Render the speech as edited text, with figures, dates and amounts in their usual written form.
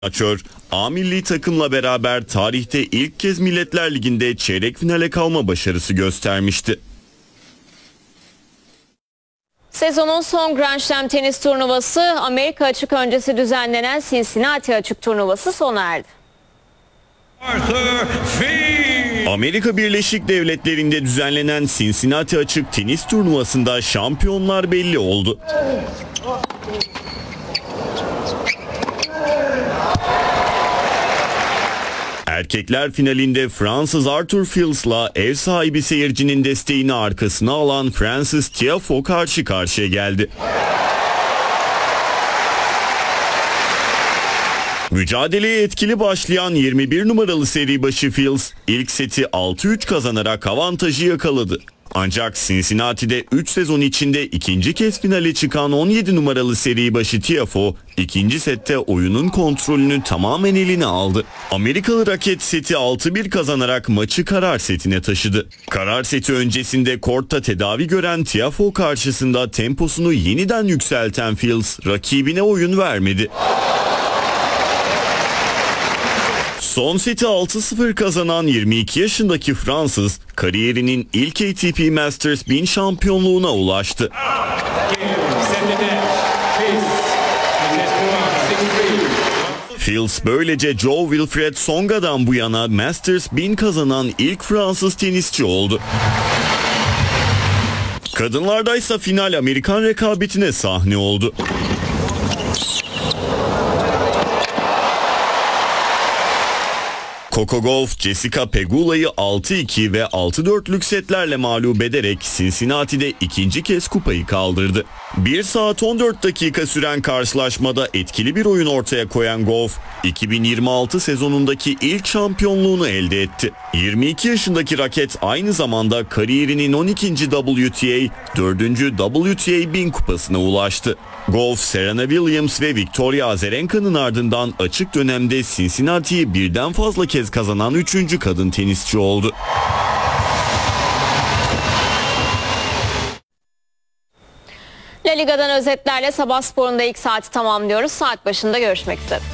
Açör, A milli takımla beraber tarihte ilk kez Milletler Ligi'nde çeyrek finale kalma başarısı göstermişti. Sezonun son Grand Slam tenis turnuvası, Amerika açık öncesi düzenlenen Cincinnati açık turnuvası sona erdi. Amerika Birleşik Devletleri'nde düzenlenen Cincinnati açık tenis turnuvasında şampiyonlar belli oldu. Erkekler finalinde Fransız Arthur Fils-'la ev sahibi seyircinin desteğini arkasına alan Francis Tiafoe karşı karşıya geldi. Mücadeleye etkili başlayan 21 numaralı seri başı Fils ilk seti 6-3 kazanarak avantajı yakaladı. Ancak Cincinnati'de 3 sezon içinde ikinci kez finale çıkan 17 numaralı seri başı Tiafoe ikinci sette oyunun kontrolünü tamamen eline aldı. Amerikalı raket seti 6-1 kazanarak maçı karar setine taşıdı. Karar seti öncesinde kortta tedavi gören Tiafoe karşısında temposunu yeniden yükselten Fils rakibine oyun vermedi. Son seti 6-0 kazanan 22 yaşındaki Fransız, kariyerinin ilk ATP Masters 1000 şampiyonluğuna ulaştı. Fils böylece Jo-Wilfried Tsonga'dan bu yana Masters 1000 kazanan ilk Fransız tenisçi oldu. Kadınlardaysa final Amerikan rekabetine sahne oldu. Coco Gauff, Jessica Pegula'yı 6-2 ve 6-4'lük setlerle mağlup ederek Cincinnati'de ikinci kez kupayı kaldırdı. 1 saat 14 dakika süren karşılaşmada etkili bir oyun ortaya koyan Gauff, 2026 sezonundaki ilk şampiyonluğunu elde etti. 22 yaşındaki raket aynı zamanda kariyerinin 12. WTA, 4. WTA 1000 kupasına ulaştı. Gauff, Serena Williams ve Victoria Azarenka'nın ardından açık dönemde Cincinnati'yi birden fazla kez kazanan 3. kadın tenisçi oldu. La Liga'dan özetlerle Sabah Spor'un da ilk saati tamamlıyoruz. Saat başında görüşmek üzere.